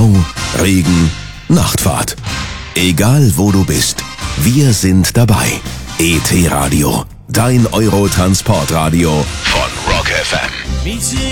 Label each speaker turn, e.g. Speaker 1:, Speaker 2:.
Speaker 1: Stau, Regen, Nachtfahrt. Egal wo du bist, wir sind dabei. ET Radio, dein Eurotransportradio von Rock FM.